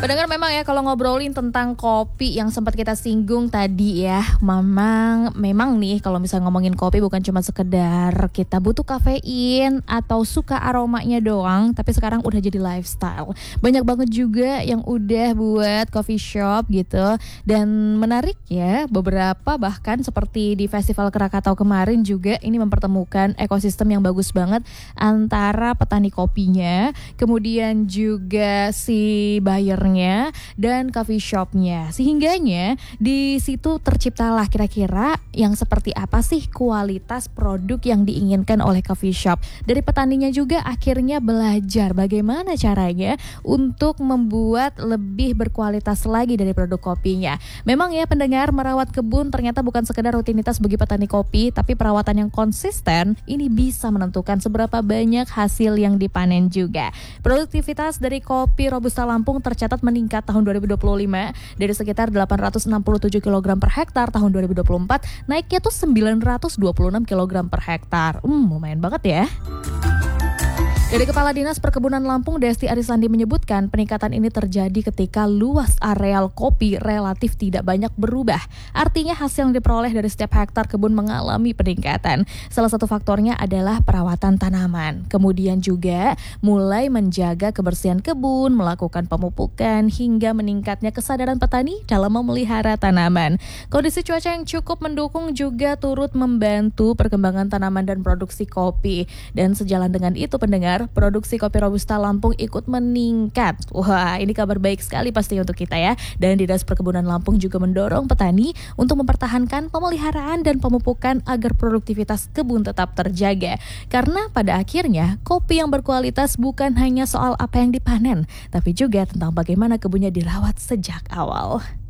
Pendengar memang ya kalau ngobrolin tentang kopi yang sempat kita singgung tadi ya, memang nih kalau misalnya ngomongin kopi bukan cuma sekedar kita butuh kafein atau suka aromanya doang, tapi sekarang udah jadi lifestyle. Banyak banget juga yang udah buat coffee shop gitu, dan menarik ya, beberapa bahkan seperti di Festival Krakatau kemarin juga ini mempertemukan ekosistem yang bagus banget antara petani kopinya, kemudian juga si buyernya dan coffee shopnya, sehingganya di situ terciptalah kira-kira yang seperti apa sih kualitas produk yang diinginkan oleh coffee shop. Dari petaninya juga akhirnya belajar bagaimana caranya untuk membuat lebih berkualitas lagi dari produk kopinya. Memang ya pendengar, merawat kebun ternyata bukan sekedar rutinitas bagi petani kopi, tapi perawatan yang konsisten ini bisa menentukan seberapa banyak hasil yang dipanen juga. Produktivitas dari kopi Robusta Lampung tercatat meningkat tahun 2025 dari sekitar 867 kg per hektar tahun 2024 naiknya tuh 926 kg per hektar. Lumayan banget ya. Dari Kepala Dinas Perkebunan Lampung, Desti Arisandi menyebutkan peningkatan ini terjadi ketika luas areal kopi relatif tidak banyak berubah. Artinya hasil yang diperoleh dari setiap hektar kebun mengalami peningkatan. Salah satu faktornya adalah perawatan tanaman. Kemudian juga mulai menjaga kebersihan kebun, melakukan pemupukan, hingga meningkatnya kesadaran petani dalam memelihara tanaman. Kondisi cuaca yang cukup mendukung juga turut membantu perkembangan tanaman dan produksi kopi. Dan sejalan dengan itu pendengar, produksi kopi Robusta Lampung ikut meningkat. Wah, ini kabar baik sekali pasti untuk kita ya. Dan Dinas Perkebunan Lampung juga mendorong petani untuk mempertahankan pemeliharaan dan pemupukan agar produktivitas kebun tetap terjaga. Karena pada akhirnya kopi yang berkualitas bukan hanya soal apa yang dipanen, tapi juga tentang bagaimana kebunnya dirawat sejak awal.